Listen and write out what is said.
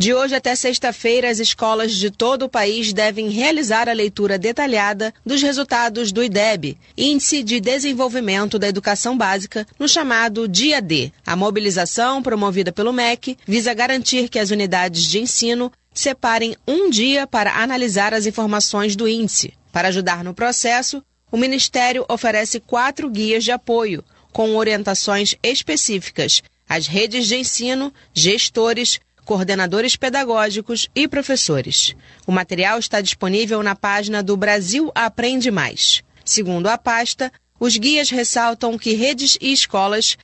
De hoje até sexta-feira, as escolas de todo o país devem realizar a leitura detalhada dos resultados do IDEB, Índice de Desenvolvimento da Educação Básica, no chamado Dia D. A mobilização, promovida pelo MEC, visa garantir que as unidades de ensino separem um dia para analisar as informações do índice. Para ajudar no processo, o Ministério oferece 4 guias de apoio, com orientações específicas às redes de ensino, gestores, coordenadores pedagógicos e professores. O material está disponível na página do Brasil Aprende Mais. Segundo a pasta, os guias ressaltam que redes e escolas